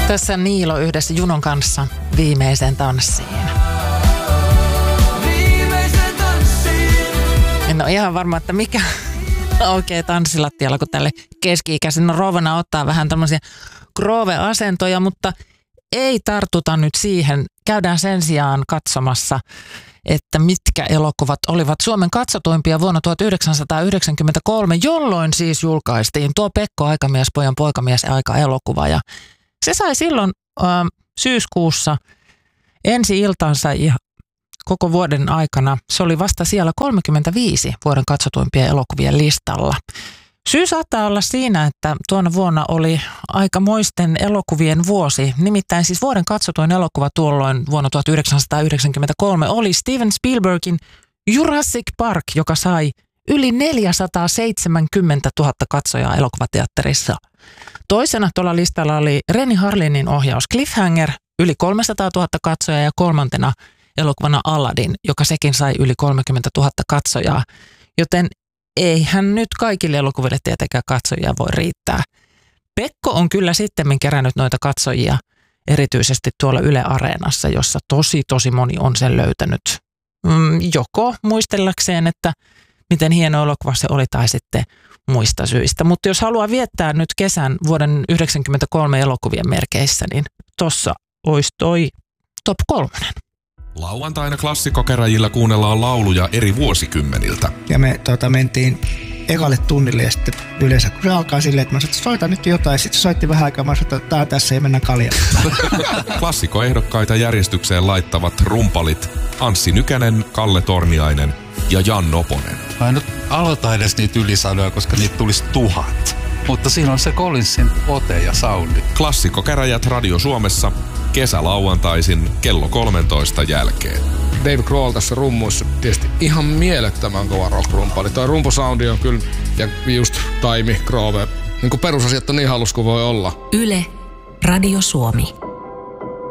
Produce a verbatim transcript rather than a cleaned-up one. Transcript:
Tässä Niilo yhdessä Junon kanssa viimeiseen tanssiin. En ole ihan varma, että mikä oikein tanssilattialla, kun tälle keski-ikäisen no, rovana ottaa vähän tämmöisiä groove-asentoja, mutta ei tartuta nyt siihen. Käydään sen sijaan katsomassa, että mitkä elokuvat olivat Suomen katsotuimpia vuonna tuhatyhdeksänsataayhdeksänkymmentäkolme, jolloin siis julkaistiin tuo Pekko Aikamies, pojan poikamies aika-elokuva. Ja se sai silloin äh, syyskuussa ensi iltansa ja koko vuoden aikana. Se oli vasta siellä kolmekymmentäviisi vuoden katsotuimpien elokuvien listalla. Syy saattaa olla siinä, että tuona vuonna oli aikamoisten elokuvien vuosi. Nimittäin siis vuoden katsotuin elokuva tuolloin vuonna tuhatyhdeksänsataayhdeksänkymmentäkolme oli Steven Spielbergin Jurassic Park, joka sai yli neljäsataaseitsemänkymmentätuhatta katsojaa elokuvateatterissa. Toisena tuolla listalla oli Renny Harlinin ohjaus Cliffhanger, yli kolmesataatuhatta katsojaa, ja kolmantena elokuvana Aladdin, joka sekin sai yli kolmekymmentätuhatta katsojaa. Joten eihän nyt kaikille elokuville tietenkään katsojia voi riittää. Pekko on kyllä sittemmin kerännyt noita katsojia, erityisesti tuolla Yle Areenassa, jossa tosi tosi moni on sen löytänyt. Mm, joko muistellakseen, että miten hieno elokuva se oli, tai sitten muista syistä. Mutta jos haluaa viettää nyt kesän vuoden yhdeksänkymmentäkolme elokuvien merkeissä, niin tossa olisi toi top kolmonen. Lauantaina klassikkokäräjillä kuunnellaan lauluja eri vuosikymmeniltä. Ja me tuota, mentiin ekalle tunnille ja sitten yleensä kun se alkaa silleen, että mä sanoin, että soita nyt jotain. Sitten se soitti vähän aikaa, mä sanoin, että tää tässä ei mennä kaljaan. Klassikkoehdokkaita järjestykseen laittavat rumpalit Anssi Nykänen, Kalle Torniainen ja Jan Noponen. Mä en nyt aloita edes niitä ylisanoja, koska niitä tulisi tuhat. Mutta siinä on se Collinsin ote ja soundi. Klassikkokäräjät Radio Suomessa kesälauantaisin kello kolmentoista jälkeen. Dave Grohl tässä rummuissa tietysti ihan mielettömän kova rock-rumpali. Toi rumposoundi on kyllä, ja just Taimi, Groove, niin kuin perusasiat on niin halus kuin voi olla. Yle, Radio Suomi.